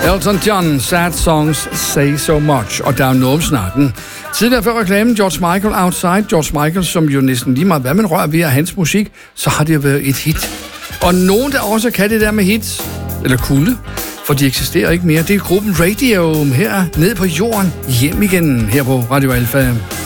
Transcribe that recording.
Elton John, Sad Songs Say So Much, og der er noget om snakken. Tidligere før reklamen, George Michael, Outside. George Michael, som jo næsten lige meget, hvad man rører ved af hans musik, så har det jo været et hit. Og nogen, der også kan det der med hits, eller kunne, for de eksisterer ikke mere, det er gruppen Radio, her ned på jorden, hjem igen, her på Radio Alpha.